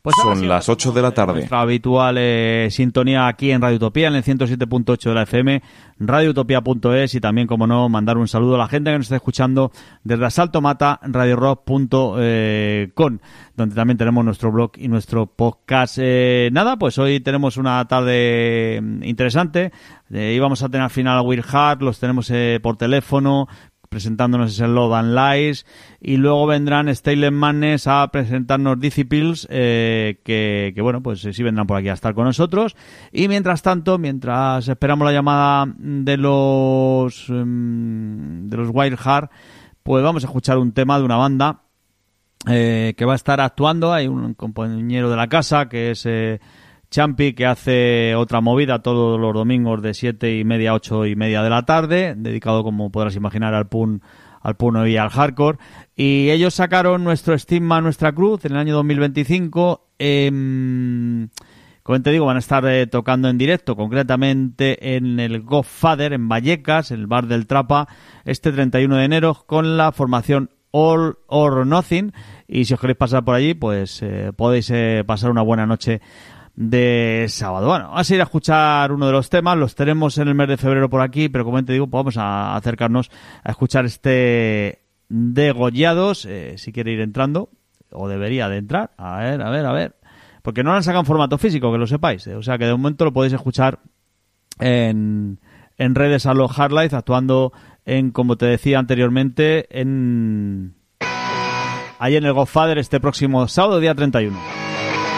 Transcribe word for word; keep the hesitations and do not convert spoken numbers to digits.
Pues son las ocho de la tarde. Nuestra habitual eh, sintonía aquí en Radio Utopía, en el ciento siete punto ocho de la F M, radio utopía punto es, y también, como no, mandar un saludo a la gente que nos está escuchando desde Asalto Mata, radio rock punto com, donde también tenemos nuestro blog y nuestro podcast. Eh, nada, pues hoy tenemos una tarde interesante. Eh, íbamos a tener al final a Weird Heart, los tenemos eh, por teléfono, presentándonos ese Love and Lies, y luego vendrán Stalen Madness a presentarnos Disciples, eh, que, que bueno, pues sí vendrán por aquí a estar con nosotros. Y mientras tanto, mientras esperamos la llamada de los um, de los Wild Heart, pues vamos a escuchar un tema de una banda eh, que va a estar actuando. Hay un compañero de la casa que es eh, Champi, que hace otra movida todos los domingos de siete y media a ocho y media de la tarde, dedicado, como podrás imaginar, al punk, al punk y al hardcore. Y ellos sacaron Nuestro Estigma, Nuestra Cruz en el año dos mil veinticinco. Eh, como te digo, van a estar eh, tocando en directo, concretamente en el Godfather, en Vallecas, en el bar del Trapa, este treinta y uno de enero, con la formación All or Nothing. Y si os queréis pasar por allí, pues eh, podéis eh, pasar una buena noche de sábado. Bueno, vamos a ir a escuchar uno de los temas. Los tenemos en el mes de febrero por aquí, pero como te digo, pues vamos a acercarnos a escuchar este Degollados. Eh, si quiere ir entrando, o debería de entrar. A ver, a ver, a ver. Porque no lo han sacado en formato físico, que lo sepáis. Eh. O sea que de momento lo podéis escuchar en, en redes a los Hard Life, actuando en, como te decía anteriormente, en ahí en el Godfather este próximo sábado, día treinta y uno.